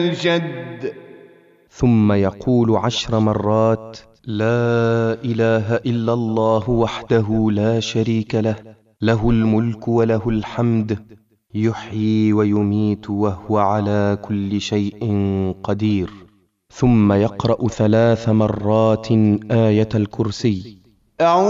الجد. ثم يقول 10 مرات: لا إله إلا الله وحده لا شريك له، له الملك وله الحمد، يحيي ويميت وهو على كل شيء قدير. ثم يقرأ 3 مرات آية الكرسي.